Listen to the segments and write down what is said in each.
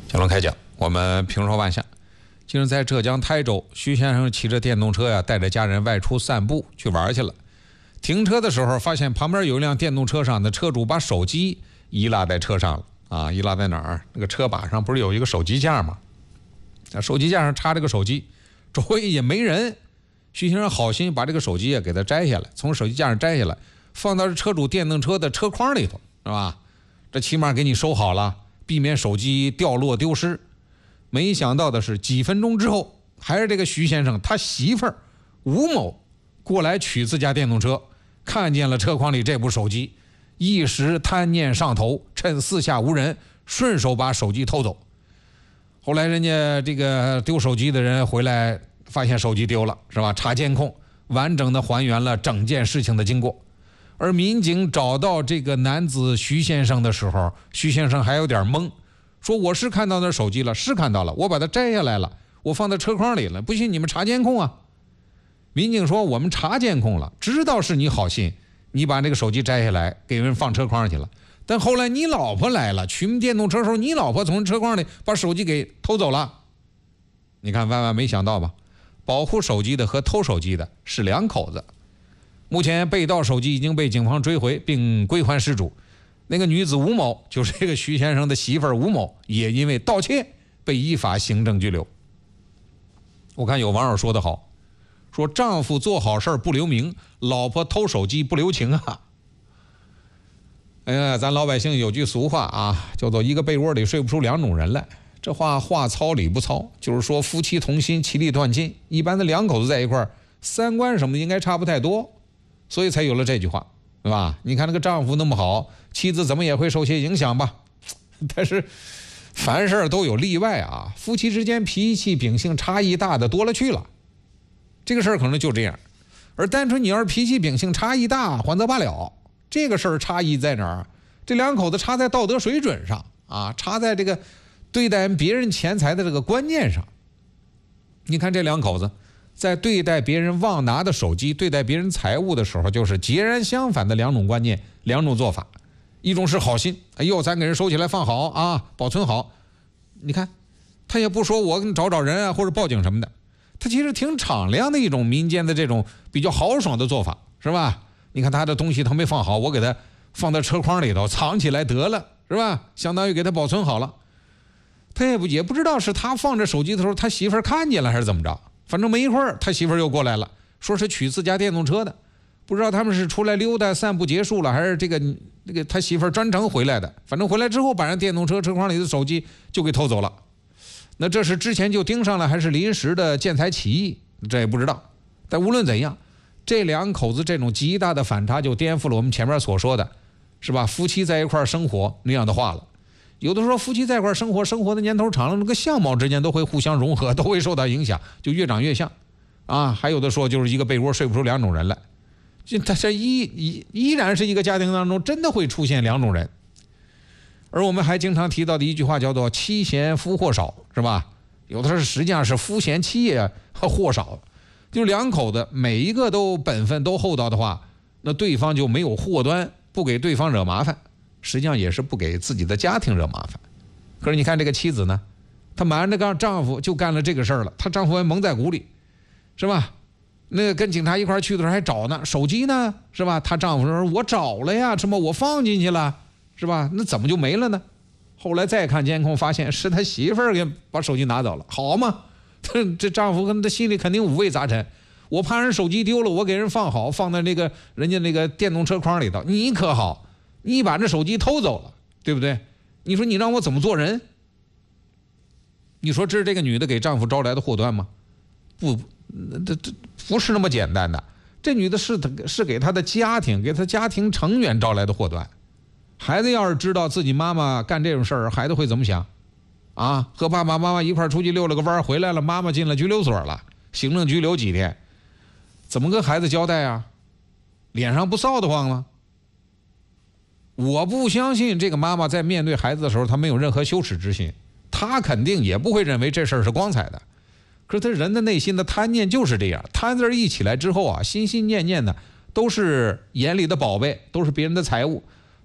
小龙开讲，我们评说万象。近日在浙江台州，徐先生骑着电动车带着家人外出散步去玩去了。停车的时候，发现旁边有一辆电动车上的车主把手机遗落在车上了啊！遗落在哪儿？那个车把上不是有一个手机架吗？在手机架上插着个手机，周围也没人。徐先生好心把这个手机给它摘下来，从手机架上摘下来，放到车主电动车的车筐里头，是吧？这起码给你收好了，避免手机掉落丢失。没想到的是，几分钟之后，还是这个徐先生他媳妇儿吴某过来取自家电动车，看见了车筐里这部手机，一时贪念上头，趁四下无人，顺手把手机偷走。后来人家这个丢手机的人回来，发现手机丢了，是吧？查监控，完整的还原了整件事情的经过。而民警找到这个男子徐先生的时候，徐先生还有点懵，说我是看到那手机了，是看到了，我把它摘下来了，我放在车筐里了，不信你们查监控啊。民警说我们查监控了，知道是你好心，你把那个手机摘下来给人放车筐去了，但后来你老婆来了，取电动车的时候，你老婆从车筐里把手机给偷走了。你看万万没想到吧，保护手机的和偷手机的是两口子。目前被盗手机已经被警方追回并归还失主，那个女子吴某，就是这个徐先生的媳妇儿吴某，也因为盗窃被依法行政拘留。我看有网友说得好，说丈夫做好事不留名，老婆偷手机不留情啊。哎呀，咱老百姓有句俗话啊，叫做一个被窝里睡不出两种人来。这话糙理不糙，就是说夫妻同心，其利断金。一般的两口子在一块儿，三观什么的应该差不太多，所以才有了这句话，对吧？你看那个丈夫那么好，妻子怎么也会受些影响吧？但是凡事都有例外啊，夫妻之间脾气秉性差异大的多了去了，这个事儿可能就这样。而单纯你要是脾气秉性差异大，还则罢了，这个事儿差异在哪儿？这两口子差在道德水准上啊，差在这个对待别人钱财的这个观念上。你看这两口子在对待别人忘拿的手机，对待别人财物的时候，就是截然相反的两种观念，两种做法。一种是好心，哎呦，咱给人收起来放好啊，保存好。你看他也不说我给你找人啊，或者报警什么的，他其实挺敞亮的一种民间的这种比较豪爽的做法，是吧？你看他的东西他没放好，我给他放在车筐里头藏起来得了，是吧？相当于给他保存好了。他也不知道是他放着手机的时候他媳妇儿看见了还是怎么着，反正没一会儿他媳妇儿又过来了，说是取自家电动车的，不知道他们是出来溜达散步结束了，还是这个他媳妇儿专程回来的。反正回来之后把人电动车车筐里的手机就给偷走了。那这是之前就盯上了，还是临时的见财起意，这也不知道。但无论怎样，这两口子这种极大的反差就颠覆了我们前面所说的，是吧？夫妻在一块生活那样的话了。有的时候夫妻在一块生活的年头长了，那个相貌之间都会互相融合，都会受到影响，就越长越像啊。还有的说就是一个被窝睡不出两种人来，这依然是一个家庭当中真的会出现两种人。而我们还经常提到的一句话叫做妻嫌夫祸少，是吧？有的时候实际上是夫嫌妻也祸少，就两口子每一个都本分都厚道的话，那对方就没有祸端，不给对方惹麻烦，实际上也是不给自己的家庭惹麻烦。可是你看这个妻子呢，她瞒着丈夫就干了这个事儿了，她丈夫还蒙在鼓里，是吧？那跟警察一块去的时候还找呢，手机呢，是吧？她丈夫说我找了呀，什么我放进去了，是吧？那怎么就没了呢？后来再看监控，发现是他媳妇儿给把手机拿走了，好嘛？这丈夫跟他心里肯定五味杂陈。我怕人手机丢了，我给人放好，放在人家那个电动车筐里头。你可好，你把这手机偷走了，对不对？你说你让我怎么做人？你说这是这个女的给丈夫招来的祸端吗？不，这不是那么简单的。这女的是给她的家庭，给她家庭成员招来的祸端。孩子要是知道自己妈妈干这种事儿，孩子会怎么想？啊，和爸爸妈妈一块出去溜了个弯回来了，妈妈进了拘留所了，行政拘留几天，怎么跟孩子交代啊？脸上不臊得慌吗？我不相信这个妈妈在面对孩子的时候，她没有任何羞耻之心，她肯定也不会认为这事儿是光彩的。可是她人的内心的贪念就是这样，贪字一起来之后啊，心心念念的都是眼里的宝贝，都是别人的财物。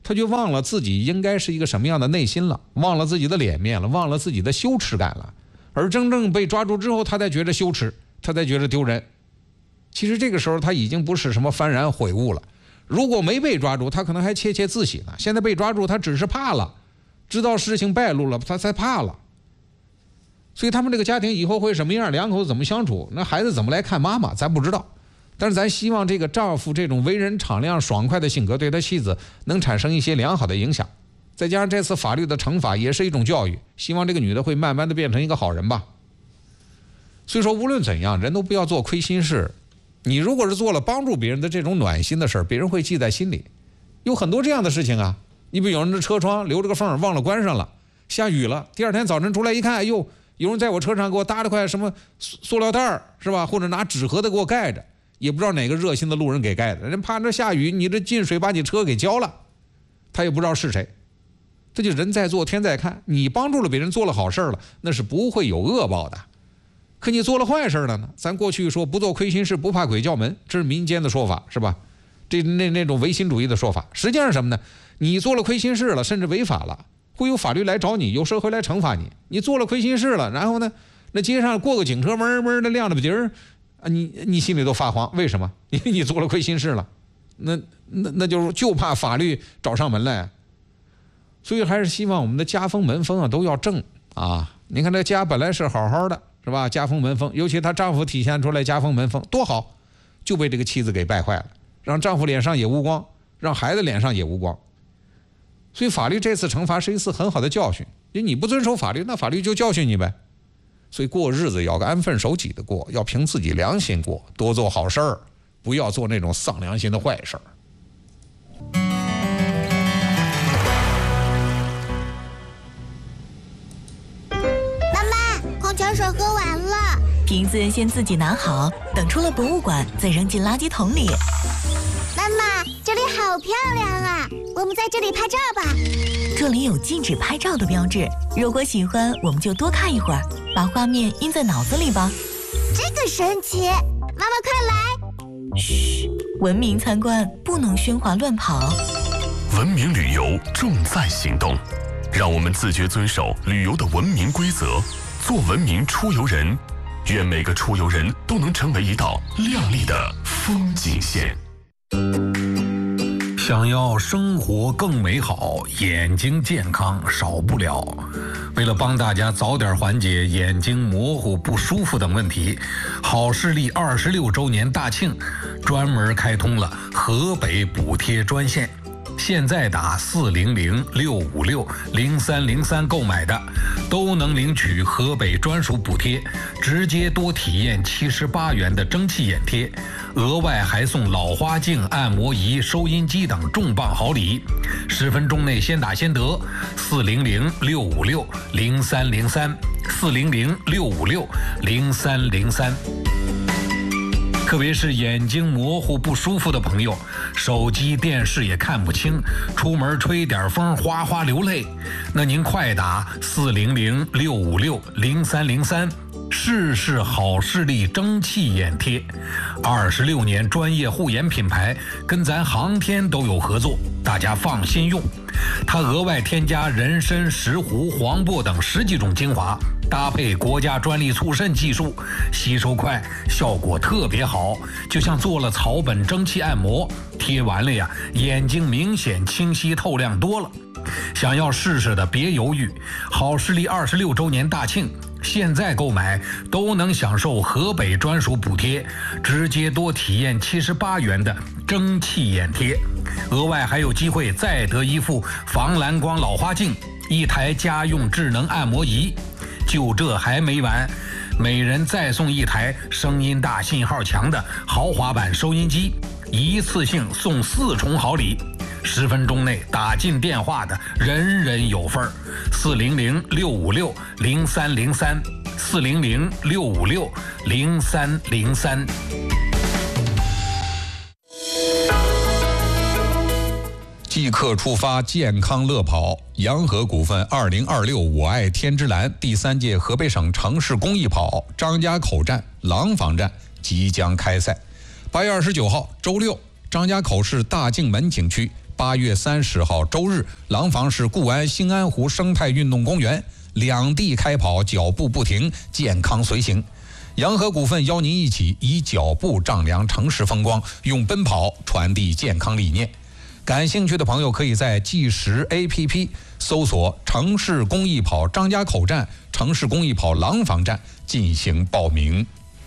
他就忘了自己应该是一个什么样的内心了，忘了自己的脸面了，忘了自己的羞耻感了。而真正被抓住之后，他才觉得羞耻，他才觉得丢人。其实这个时候他已经不是什么幡然悔悟了。如果没被抓住，他可能还窃窃自喜呢。现在被抓住，他只是怕了，知道事情败露了，他才怕了。所以他们这个家庭以后会什么样，两口子怎么相处，那孩子怎么来看妈妈，咱不知道。但是咱希望这个丈夫这种为人敞亮爽快的性格对他妻子能产生一些良好的影响，再加上这次法律的惩罚也是一种教育，希望这个女的会慢慢的变成一个好人吧。所以说无论怎样，人都不要做亏心事。你如果是做了帮助别人的这种暖心的事，别人会记在心里。有很多这样的事情啊，你比如有人的车窗留着个缝忘了关上了，下雨了，第二天早晨出来一看，哎呦，有人在我车上给我搭了块什么塑料袋是吧，或者拿纸盒子给我盖着，也不知道哪个热心的路人给盖的，人怕这下雨你这进水把你车给浇了，他也不知道是谁。这就人在做天在看，你帮助了别人做了好事了，那是不会有恶报的。可你做了坏事了呢，咱过去说不做亏心事不怕鬼叫门，这是民间的说法是吧，那种唯心主义的说法。实际上是什么呢，你做了亏心事了，甚至违法了，会有法律来找你，有社会来惩罚你。你做了亏心事了，然后呢，那街上过个警车闷闷的亮着节儿啊，你心里都发慌，为什么？因为你做了亏心事了，那就怕法律找上门来。所以还是希望我们的家风门风啊都要正啊。你看这家本来是好好的是吧，家风门风，尤其她丈夫体现出来家风门风多好，就被这个妻子给败坏了，让丈夫脸上也无光，让孩子脸上也无光。所以法律这次惩罚是一次很好的教训，因为你不遵守法律，那法律就教训你呗。所以过日子要个安分守己的过，要凭自己良心过，多做好事儿，不要做那种丧良心的坏事儿。 妈妈，矿泉水喝完了， 瓶子先自己拿好，等出了博物馆再扔进垃圾桶里。 妈妈，这里好漂亮啊，我们在这里拍照吧。 这里有禁止拍照的标志，如果喜欢我们就多看一会儿，把画面印在脑子里吧。 这个神奇，妈妈快来。 嘘，文明参观不能喧哗乱跑。 文明旅游重在行动，让我们自觉遵守旅游的文明规则，做文明出游人。愿每个出游人都能成为一道亮丽的风景线。 想要生活更美好，眼睛健康少不了。为了帮大家早点缓解眼睛模糊不舒服等问题，好视力26周年大庆专门开通了河北补贴专线。现在打400-656-0303购买的，都能领取河北专属补贴，直接多体验78元的蒸汽眼贴，额外还送老花镜、按摩仪、收音机等重磅好礼。10分钟内先打先得，400-656-0303，400-656-0303。特别是眼睛模糊不舒服的朋友，手机电视也看不清，出门吹点风哗哗流泪，那您快打400-656-0303，试试好视力蒸汽眼贴。26年专业护眼品牌，跟咱航天都有合作，大家放心用。它额外添加人参、石斛、黄柏等10几种精华，搭配国家专利促渗技术，吸收快，效果特别好，就像做了草本蒸汽按摩，贴完了呀，眼睛明显清晰透亮多了。想要试试的别犹豫，好视力26周年大庆，现在购买都能享受河北专属补贴，直接多体验78元的蒸汽眼贴，额外还有机会再得一副防蓝光老花镜，1台家用智能按摩仪。就这还没完，每人再送1台声音大、信号强的豪华版收音机，一次性送4重好礼。10分钟内打进电话的人人有份儿。400-656-0303，400-656-0303。 即刻出发，健康乐跑！洋河股份2026我爱天之蓝第3届河北省城市公益跑张家口站、廊坊站即将开赛。8月29号周六，张家口市大径门景区 8月30号周日，廊坊市固安兴安湖生态运动公园两地开跑，脚步不停，健康随行。洋河股份邀您一起以脚步丈量城市风光，用奔跑传递健康理念。感兴趣的朋友可以在计时 APP 搜索城市公益跑张家口站、城市公益跑廊坊站进行报名。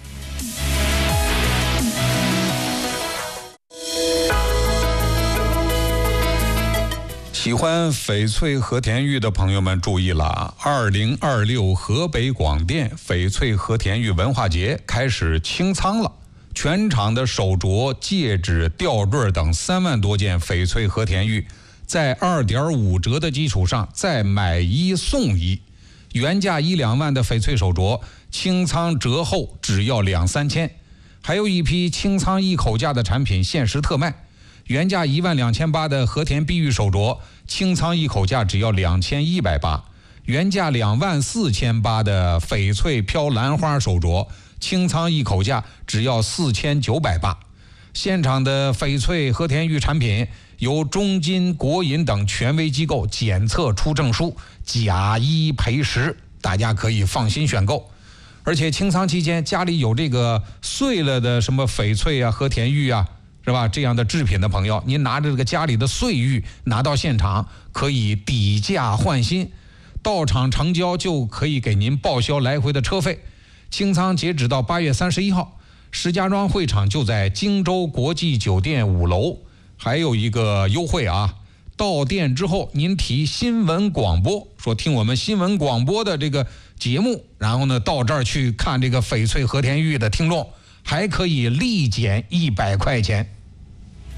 喜欢翡翠和田玉的朋友们注意了，2026河北广电翡翠和田玉文化节开始清仓了，全场的手镯、戒指、吊坠等3万多件翡翠和田玉，在2.5折的基础上再买1送1，原价1-2万的翡翠手镯，清仓折后只要2-3千，还有一批清仓一口价的产品限时特卖。原价12800的和田碧玉手镯，清仓一口价只要2180；原价24800的翡翠飘兰花手镯，清仓一口价只要4980。现场的翡翠和田玉产品由中金、国银等权威机构检测出证书，假一赔10，大家可以放心选购。而且清仓期间家里有这个碎了的什么翡翠啊、和田玉啊，是吧？这样的制品的朋友，您拿着这个家里的碎玉拿到现场，可以抵价换新，到场成交就可以给您报销来回的车费。清仓截止到8月31号，石家庄会场就在荆州国际酒店5楼。还有一个优惠啊，到店之后您提新闻广播，说听我们新闻广播的这个节目，然后呢到这儿去看这个翡翠和田玉的听众，还可以立减100块钱。